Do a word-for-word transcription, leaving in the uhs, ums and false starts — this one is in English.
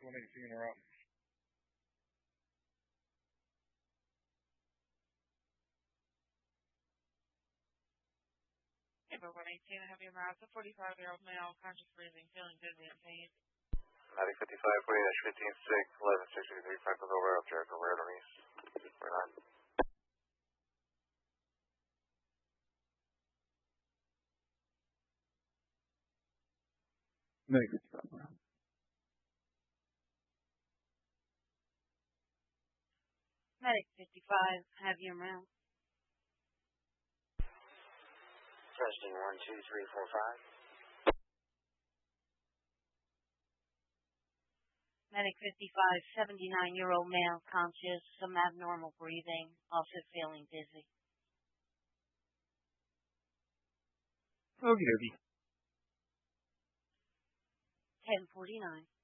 one eighteen are up. Number one eighteen, I have your mouth. A forty-five-year-old male, conscious breathing, feeling dizzy and pain. Matic fifty-five, forty dash fifteen six, eleven sixty-three, Franklin over up, Jericho, Laredo East, six forty-nine. Medic fifty-five. Medic fifty-five, have your mount. Testing one, two, three, four, five. Medic fifty-five, seventy-nine-year-old male, conscious, some abnormal breathing, also feeling dizzy. Okie dokie. ten forty-nine.